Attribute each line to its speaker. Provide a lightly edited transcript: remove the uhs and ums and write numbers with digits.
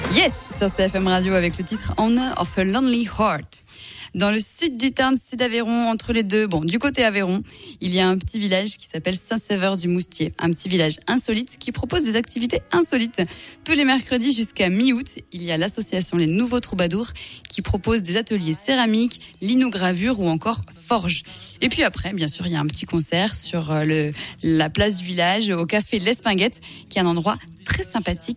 Speaker 1: Yes, sur CFM Radio avec le titre Honor of a Lonely Heart. Dans le sud du Tarn, sud Aveyron, entre les deux, du côté Aveyron, il y a un petit village qui s'appelle Saint-Séver-du-Moustier. Un petit village insolite qui propose des activités insolites. Tous les mercredis jusqu'à mi-août, il y a l'association Les Nouveaux Troubadours qui propose des ateliers céramiques, linogravure ou encore forge. Et puis après, bien sûr, il y a un petit concert sur la place du village au café L'Espinguette, qui est un endroit très sympathique